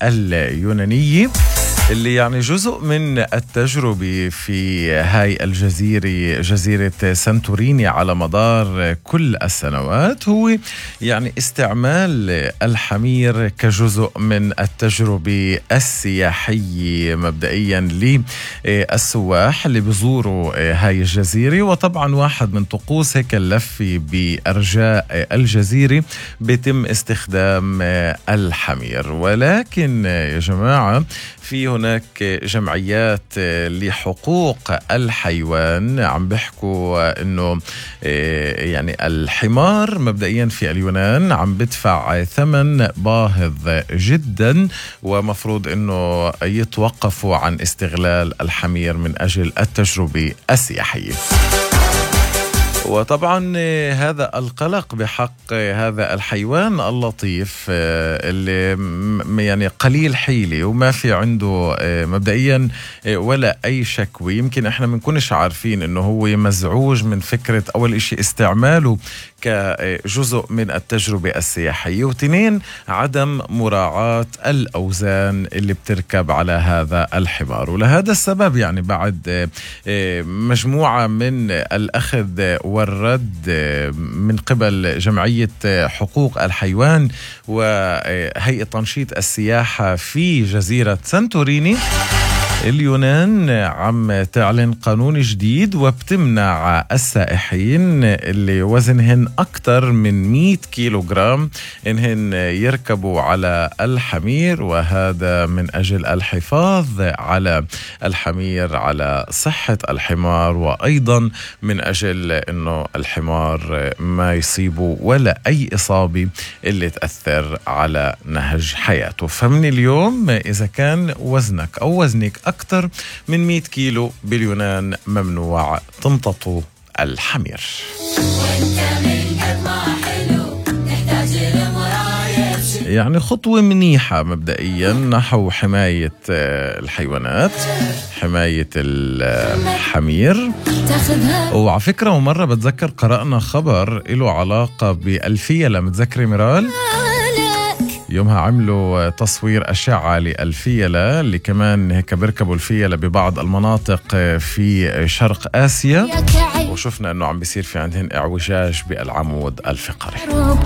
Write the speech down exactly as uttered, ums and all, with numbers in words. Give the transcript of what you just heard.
اليونانية اللي يعني جزء من التجربة في هاي الجزيرة، جزيرة سانتوريني، على مدار كل السنوات هو يعني استعمال الحمير كجزء من التجربة السياحية مبدئيا للسواح اللي بيزوروا هاي الجزيرة. وطبعا واحد من طقوس هيك اللفة بأرجاء الجزيرة بيتم استخدام الحمير. ولكن يا جماعة في هناك جمعيات لحقوق الحيوان عم بيحكوا انه يعني الحمار مبدئيا في اليونان عم بدفع ثمن باهظ جدا، ومفروض انه يتوقفوا عن استغلال الحمير من اجل التجربة السياحية. وطبعا هذا القلق بحق هذا الحيوان اللطيف اللي يعني قليل حيلة وما في عنده مبدئيا ولا أي شكوى. يمكن احنا منكونش عارفين انه هو مزعوج من فكرة أول إشي استعماله كجزء من التجربة السياحية، وتنين عدم مراعاة الأوزان اللي بتركب على هذا الحمار. ولهذا السبب يعني بعد مجموعة من الأخذ والرد من قبل جمعية حقوق الحيوان وهيئة تنشيط السياحة في جزيرة سانتوريني، اليونان عم تعلن قانون جديد وبتمنع السائحين اللي وزنهن أكثر من مئة كيلوغرام إنهن يركبوا على الحمير، وهذا من أجل الحفاظ على الحمير، على صحة الحمار، وأيضا من أجل إنه الحمار ما يصيبه ولا أي إصابة اللي تأثر على نهج حياته. فمن اليوم إذا كان وزنك أو وزنك أكثر من مئة كيلو باليونان ممنوع تمتطوا الحمير. يعني خطوة منيحة مبدئيا نحو حماية الحيوانات، حماية الحمير. وعلى فكرة ومرة بتذكر قرأنا خبر له علاقة بالفيلة، متذكري ميرال؟ يومها عملوا تصوير أشعة للفيلة اللي كمان هيك بيركبوا الفيلة ببعض المناطق في شرق آسيا، وشفنا أنه عم بيصير في عندهن اعوجاج بالعمود الفقري.